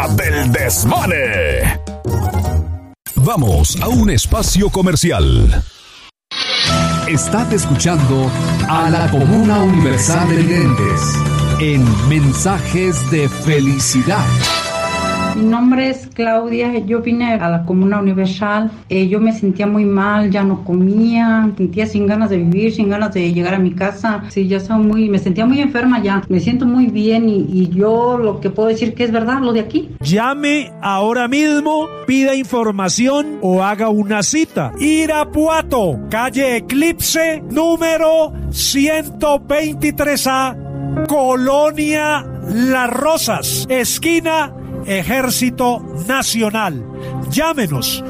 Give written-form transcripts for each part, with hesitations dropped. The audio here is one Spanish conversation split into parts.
hora del desmane. Vamos a un espacio comercial. Estás escuchando a la Comuna Universal de Videntes en Mensajes de Felicidad. Mi nombre es Claudia, yo vine a la Comuna Universal, yo me sentía muy mal, ya no comía, sentía sin ganas de vivir, sin ganas de llegar a mi casa, sí, me sentía muy enferma ya, me siento muy bien y yo lo que puedo decir que es verdad, lo de aquí. Llame ahora mismo, pida información o haga una cita. Irapuato, calle Eclipse, número 123A, Colonia Las Rosas, esquina Ejército Nacional. Llámenos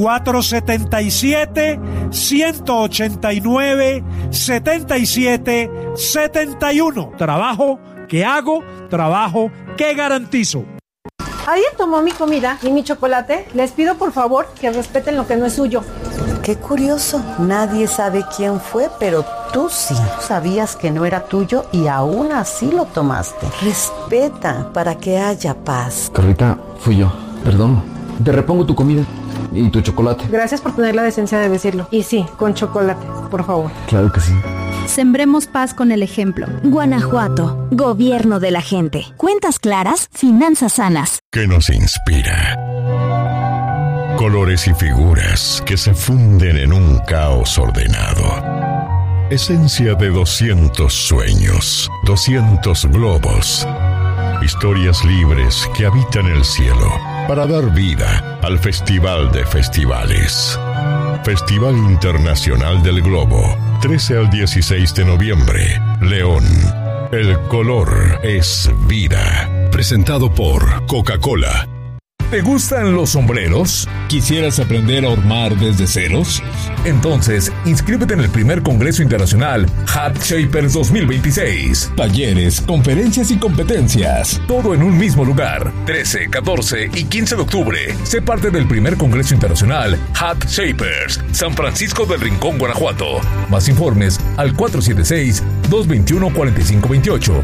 477-189-7771. Trabajo que hago, trabajo que garantizo. ¿Alguien tomó mi comida y mi chocolate? Les pido por favor que respeten lo que no es suyo. Qué curioso, nadie sabe quién fue, pero tú sí. Sabías que no era tuyo y aún así lo tomaste. Respeta para que haya paz. Carlita, fui yo, perdón. Te repongo tu comida y tu chocolate. Gracias por tener la decencia de decirlo. Y sí, con chocolate, por favor. Claro que sí. Sembremos paz con el ejemplo. Guanajuato, gobierno de la gente. Cuentas claras, finanzas sanas. ¿Qué nos inspira? Colores y figuras que se funden en un caos ordenado. Esencia de 200 sueños, 200 globos. Historias libres que habitan el cielo para dar vida al Festival de Festivales. Festival Internacional del Globo, 13 al 16 de noviembre, León. El color es vida. Presentado por Coca-Cola. ¿Te gustan los sombreros? ¿Quisieras aprender a hormar desde ceros? Entonces, inscríbete en el primer Congreso Internacional Hat Shapers 2026. Talleres, conferencias y competencias. Todo en un mismo lugar. 13, 14 y 15 de octubre. Sé parte del primer Congreso Internacional Hat Shapers, San Francisco del Rincón, Guanajuato. Más informes al 476-221-4528.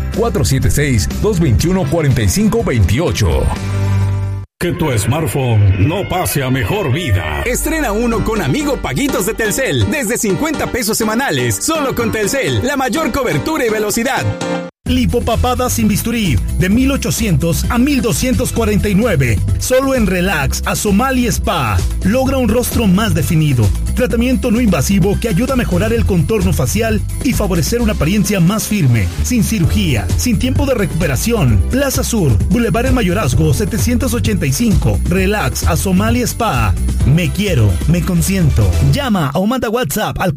476-221-4528. Que tu smartphone no pase a mejor vida. Estrena uno con Amigo Paguitos de Telcel. Desde 50 pesos semanales. Solo con Telcel. La mayor cobertura y velocidad. Lipopapada sin bisturí, de 1,800 a 1,249. Solo en Relax, Asomali Spa. Logra un rostro más definido. Tratamiento no invasivo que ayuda a mejorar el contorno facial y favorecer una apariencia más firme. Sin cirugía, sin tiempo de recuperación. Plaza Sur, Boulevard El Mayorazgo, 785. Relax, Asomali Spa. Me quiero, me consiento. Llama o manda WhatsApp al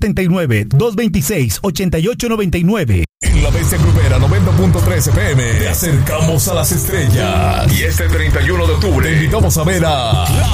479-226-8899. En la Bestia Grupera 90.3 FM te acercamos a las estrellas. Y este 31 de octubre te invitamos a ver a